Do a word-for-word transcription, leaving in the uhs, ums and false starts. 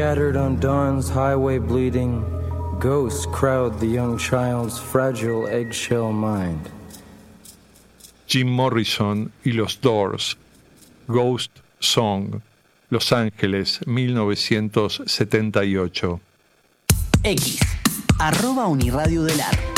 Scattered on dawn's highway bleeding, ghosts crowd the young child's fragile eggshell mind. Jim Morrison y los Doors, Ghost Song, Los Ángeles, mil novecientos setenta y ocho. X, arroba Uniradio del Ar.